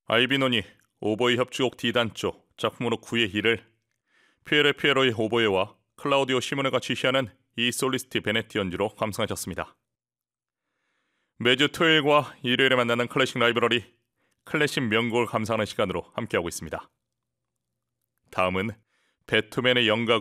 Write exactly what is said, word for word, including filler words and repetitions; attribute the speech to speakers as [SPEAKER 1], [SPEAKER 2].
[SPEAKER 1] 알비노니 오보에 협주곡 D단조 작품으로 구의 일을 피에레 피에로의 오보에와 클라우디오 시모네가 지시하는 이 솔리스티 베네티 연주로 감상하셨습니다. 매주 토요일과 일요일에 만나는 클래식 라이브러리 클래식 명곡을 감상하는 시간으로 함께하고 있습니다. 다음은 베토벤의 영가